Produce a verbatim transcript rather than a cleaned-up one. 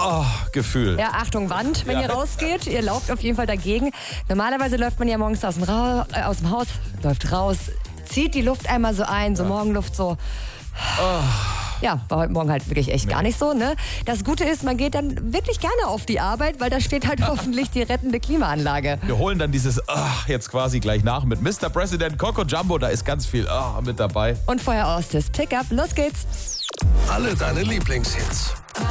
oh, Gefühl. Ja, Achtung, Wand, wenn Ja. ihr rausgeht. Ihr lauft auf jeden Fall dagegen. Normalerweise läuft man ja morgens aus dem, Ra äh, aus dem Haus, läuft raus, zieht die Luft einmal so ein, so Morgenluft so. Ja, war heute Morgen halt wirklich echt Nee. gar nicht so, ne? Das Gute ist, man geht dann wirklich gerne auf die Arbeit, weil da steht halt hoffentlich die rettende Klimaanlage. Wir holen dann dieses ach, jetzt quasi gleich nach mit Mister President Coco Jumbo. Da ist ganz viel ah, mit dabei. Und vorher aus das Pickup. Los geht's. Alle deine Lieblingshits.